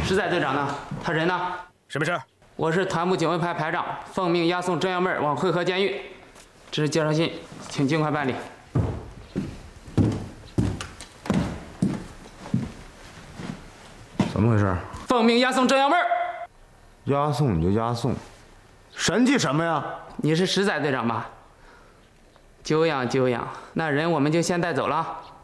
实在队长呢？他人呢？ 什么事？ 我是团部警卫排排长，奉命押送郑幺妹往会河监狱。这是介绍信，请尽快办理。 怎么回事？ 奉命押送郑幺妹。 押送你就押送，神气什么呀？ 你是实在队长吧？久仰久仰，那人我们就先带走了。